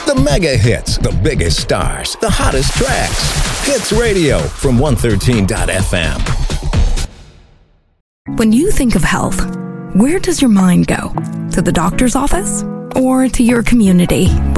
The mega hits, the biggest stars, the hottest tracks. Hits Radio from 113.fm. When you think of health, where does your mind go? To the doctor's office? Or to your community,